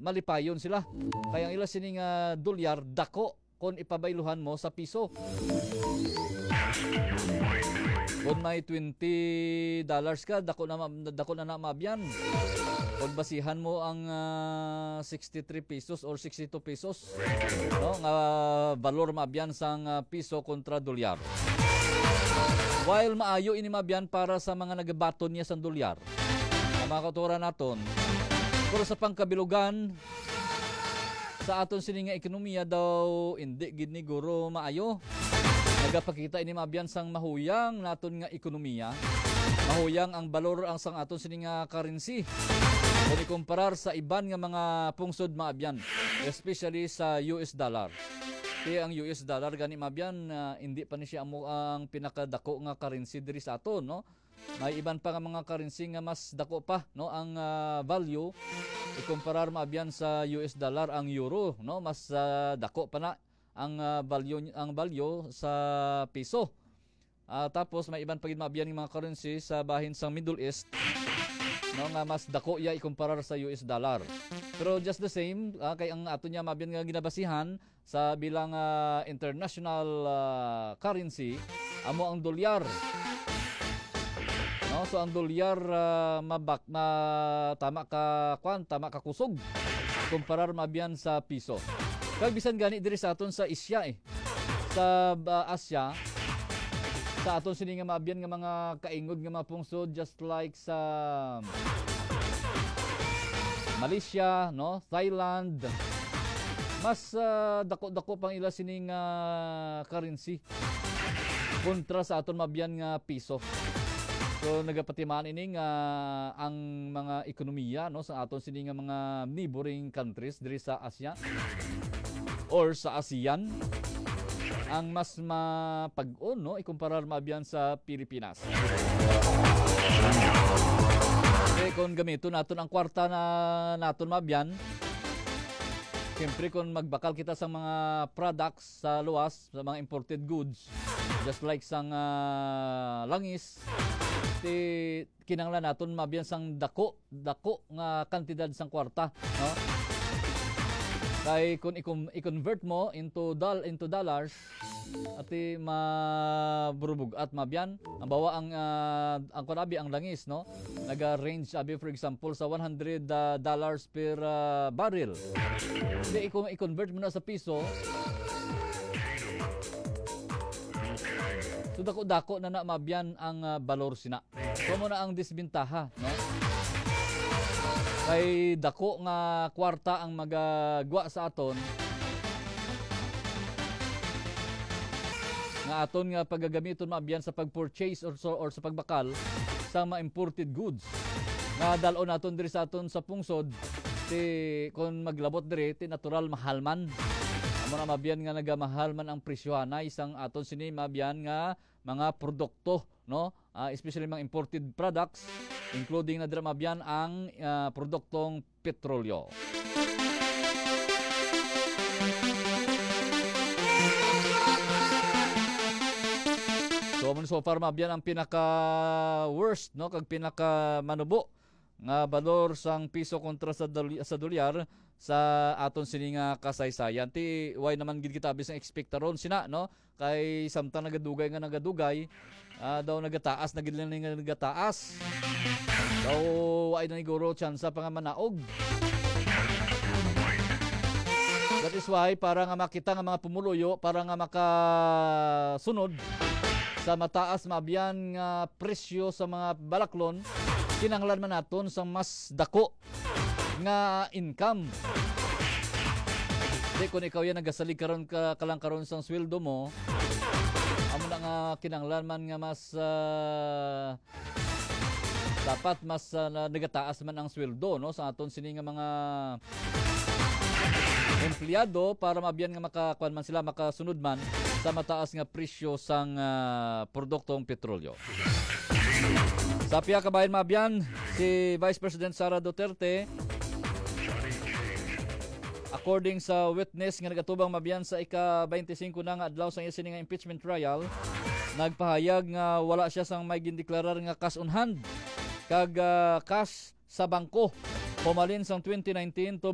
malipayon sila. Kaya ang ila sining dolyar dako kung ipabayluhan mo sa piso. Kung may $20 ka, dako na mabyan. Kung basihan mo ang 63 pesos or 62 pesos, no, nga valor mabyan sang piso kontra dolyar. While maayo ini mabyan para sa mga nagabaton niya sa dolyar, ang mga kauturan naton, pero sa pangkabilugan, sa aton sininga ekonomiya daw, hindi gid ni guro maayo. Nagapakita ini mabyan sang mahuyang naton nga ekonomiya. Mahuyang ang balor ang sang aton sininga currency. Kung ikumparar sa iban nga mga pungsod maabyan, especially sa US dollar. Kaya ang US dollar gani mabyan, hindi pa ni siya ang pinakadako nga currency diri sa aton, no? May iban pa nga mga currency nga mas dako pa, no, ang value ikumparar maabyan sa US dollar. Ang euro, no, mas dako pa na ang value sa piso. Tapos may iban pa gid maabyan ng mga currency sa bahin sa Middle East, no, nga mas dako ya ikumparar sa US dollar. Pero just the same, kay ang ato niya maabyan nga ginabasihan sa bilang international currency amo ang dolyar. No, so ang dolyar tama ka kusog kumparar maabyan sa piso. Kag bisan gani diri sa aton sa Asia sa Asia, sa aton sini nga maabyan nga mga kaingod nga mga pungsod, just like sa Malaysia, no, Thailand, mas dako-dako pang ila sining currency kontra sa aton maabyan nga piso. So nagapatimaan ini nga ang mga ekonomiya, no, sa aton sini nga mga neighboring countries diri sa Asia or sa ASEAN ang mas mapag-on, no, ikumparar maabyan sa Pilipinas. Okay, kung gamito naton ang kwarta na naton maabyan, siyempre kung magbakal kita sa mga products sa luwas, sa mga imported goods, just like sang langis, kinanglan naton maabyan sang dako nga kantidad sang kwarta, no? Kay kung i-convert mo into dollars, ati maburubog at mabyan ang bawa ang kunabi ang langis, no, naga-range abi for example sa $100 per barrel. Hindi i-convert mo na sa piso, so dako na mabyan ang balor sina. So mo na ang disbintaha, no? Kay dako nga kwarta ang magagwa sa aton, nga aton nga paggagamiton maabyan sa pag-purchase or sa pagbakal sa mga imported goods nga dalon naton diri sa aton sa pungsod. Kung maglabot diri, natural mahal man. Amo na maabyan nga nagamahal man ang presyohanay isang aton sini maabyan nga mga produkto, no, especially mga imported products, including na dira maabyan ang produktong petrolyo. So far maabyan ang pinaka worst, no, kag pinaka manubo nga balor sang piso kontra sa dolyar sa aton sini nga kasaysayan. Why naman gid kita bisang ekspektaron sina, no, kay samtang nagadugay daw nagataas na gid lang nga nagataas. Daw ay na siguro tsansa pa nga manaog. That is why para nga makita nga mga pumuluyo, para nga makasunod sa mataas maabyan nga presyo sa mga balaklon, kinanglan man naton sa mas dako nga income. Di kung ikaw yan nagasalig kalang karon sang sweldo mo, amo na nga kinanglan man nga mas dapat mas nagataas man ang sweldo, no, sa aton sini nga mga empleyado para maabyan nga makakuan man sila, makasunod man sa mataas nga presyo sang produktong petrolyo. Sa piya kabayan maabyan, si Vice President Sara Duterte, according sa witness nga nagatubang maabyan sa ika-25 na nga adlaw sa iya sini nga impeachment trial, nagpahayag nga wala siya sang may gindeklarar nga cash on hand kag cash sa bangko pumalin sang 2019 to